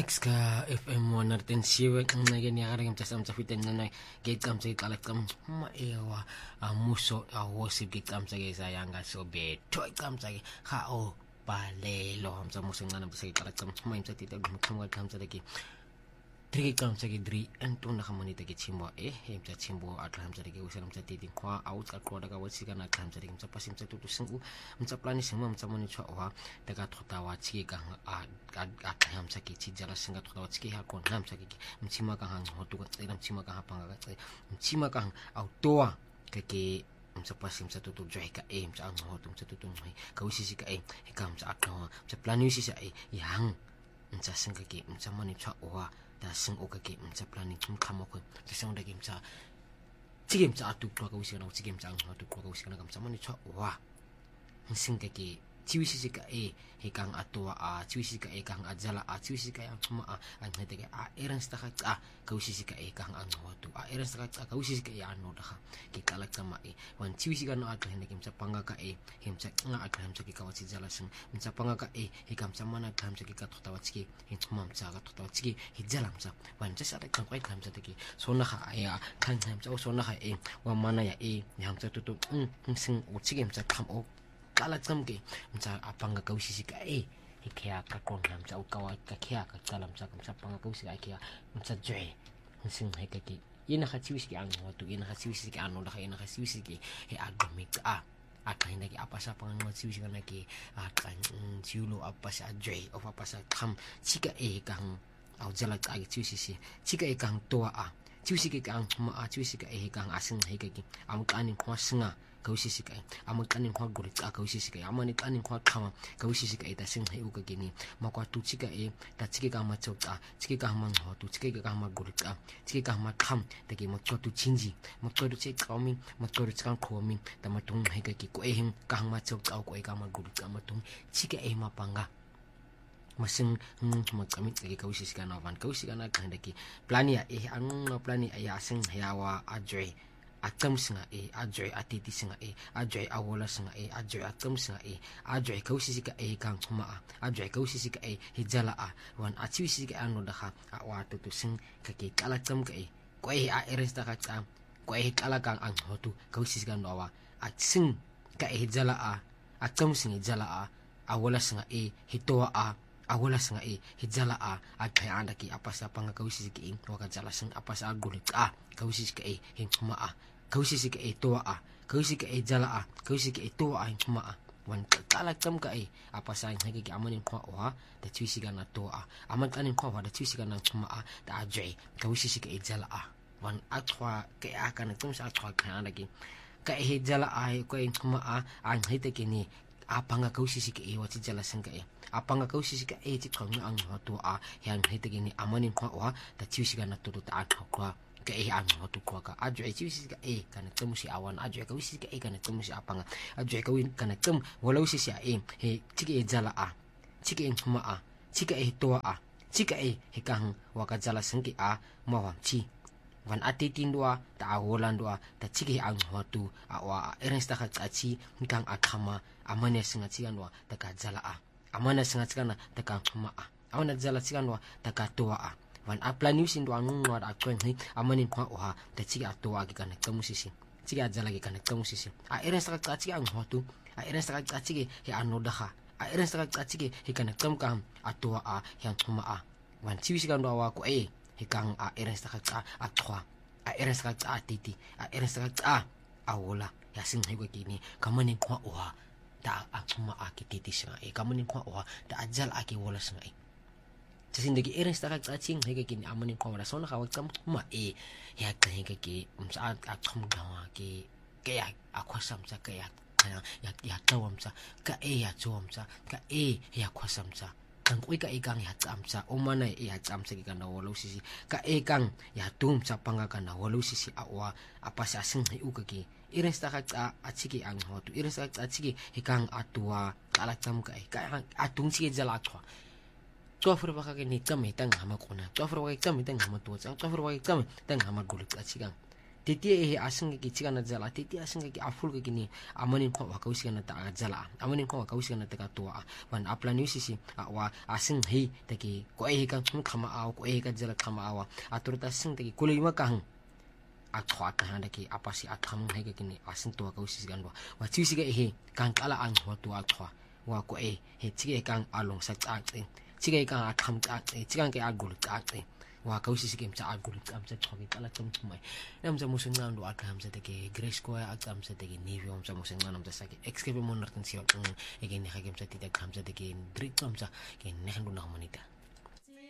Ska FM 107 ngayon yakarang sa fitan na gate kam sa talat kam maewa muso awosib gate kam sa sayang ga sobe toy kam sa hao palelo ham sa muso nga sa talat kam maim sa tita kam sa daki Tri kam sa gidri anto na kamanita git chimbo him sa chimbo at ham sa daki usam sa titing kwa out ka kwa daga wat sika na kam sa daki sa pasim sa tutusing sa plani sing mam sa mani chwa wa daga thotawa chi ka at ham sa ki chi jala singa thotawa chi ha kon ham sa ki mchima ka hang hotu ka tsira mchima ka hapanga ka tsira mchima ka autoa ke sa pasim sa tutu joy ka sa ang hotu sa tutu joy ka usisi ka kam sa atwa sa plani usisi sa yang sa singa ki sa mani chwa wa da sing o kake sa planning tum kamo ko sa sing da game sa tigim sa atu ko usi na tigim sa ang atu ko usi na kam sa mani cha wa sing kake chiwisi ka hekang atua chiwisi ka kang ajala chiwisi ka ang tuma ang hete ka eran sta ka usi ka kang ang watu eran sta ka usi ka ano da ki kala kama wan chiwisi ka no at hene kim sa panga ka him sa nga at him sa ki kawasi jala sing sa panga ka hikam sa mana kam sa ki ka totawa chiki himam sa ka totawa chiki hijalam sa wan sa ka kam kam sa tiki so na ka kan ham sa so na ka wa mana ya yam sa tutu sing o chiki sa kam o kala kam ke sa apanga ka usi ka hikya ka kon ham sa ukawa ka kya ka kalam sa kam sa panga ka usi ka kya sa joy sing heka ki ina ka chiwisi ki ang watu ina ka chiwisi ki ano da ina ka chiwisi ki agomik akan lagi apa sa pangang chiwisi ka naki akan chiulo apa sa joy of apa sa kam chika kang au jala ka chiwisi si chika kang toa chiwisi ki kang ma chiwisi ka kang asing heka ki am kanin kwa singa kausisi ka am kanin kwa gurit ka kausisi ka amani kanin kwa kama kausisi ka ita sing heu ka gini makwa tu chika ta chika ka ma chokta chika ka ma hotu chika ka ma gurit ka chika ka ma kham ta ki makwa tu chinji makwa tu chik kami makwa tu chang khomi ta ma tung heka ki ko him ka ma chokta ko ka ma gurit ka ma tung chika ma panga masing kami lagi kausisi ka na van kausisi ka na kandaki plania ang plani ya sing hawa ajoy atam singa ajoy atiti singa ajoy awola singa ajoy atam singa ajoy kausisi ka kang huma ajoy kausisi ka hijala wan achiwisi ka ano da wa tutu sing ka ki kala kam ka ko eresta ka ko kala kang ang hotu kausisi ka no wa sing ka hijala atam singa jala awola singa hitoa awala singa hijala at kaya anda ki apa sa panga kausisi ki waka jala sing apa sa gulit kausisi ka huma kausisi ka toa kausisi ka jala kausisi ka toa huma wan kala kam ka apa sa hagi ki amanin kwa wa da chiwisi ka na toa aman kanin kwa wa da chiwisi ka na huma da ajay kausisi ka jala wan atwa ka akan tum sa atwa ka anda ki ka hijala ko huma ang hite ki ni apanga kausisi ka wati jala sing ka apanga kausisi ka ti kang ang hotu yang hite ki ni amanin kwa wa da chiwisi ka na tutu ta atwa ka ang hotu kwa ka ajo chiwisi ka kana temu si awan ajo ka wisi ka kana temu si apanga ajo ka win kana tem walau si chiki jala chiki huma chika toa chika hikang waka jala singki mawam chi wan atitin dua ta awolan dua ta chiki ang hotu wa eresta ka chi hikang akama amane singa chiganwa ta ka jala amana singa chigana ta ka huma awana jala chiganwa ta ka toa wan aplani usin do anung no da kwen amanin kwa oha ta chiki atoa ki kana kamusisi chiki ajala ki kana kamusisi eresta ka chiki ang hotu eresta ka chiki he ano daha eresta ka chiki he kana kam atoa yang huma wan chiwisi kan do wa ko hikang eresta ka atwa eresta ka titi eresta ka awola ya sing hego kini kamanin kwa oha ta huma ki titi singa kamanin kwa oha ta ajal aki wola singa sindagi eresta ka ching hege kini amanin kwa wala sona ka wag kam ma ya ka hege ki sa akum gawa ki kaya akwasam sa kaya ya tawam sa ka ya chom sa ka ya kwasam sa kang kui ka ikang ya cham sa umana ya cham sa ki kana walo sisi ka kang ya tum sa panga kana walo sisi awa apa sa sing hi ukaki eresta ka achiki ang hotu eresta ka achiki hikang atua kala cham ka atung si jala atwa Tofur baka kini kami tang hama kuna. Tofur baka kami tang hama tuwa. Tofur baka kami tang hama gulit at sigang. titi asing ki chikana jala titi asing ki aful ki ni amanin ko wa kausi kana ta jala amanin ko wa kausi kana ta tua wan aplan sisi wa asing te ki ko kan khama aw ko ka jala khama awa atur ta sing te ki kulay makang akhwa ta handa ki apasi akham he ki ni asing tua kausi kan wa chisi ga kan kala ang ho tua akhwa wa ko he chige kan along sa ta chige kan akham ta chigan ke agul ta wa kausi sikem cha agul am cha thogi tala chum chumai nam cha musun ngan do akam sa teke grace ko akam sa teke nivi am cha musun ngan am cha sake excave mon nartan siyo egen ne hagem sa tita kam sa teke drit am cha ke ne handu na manita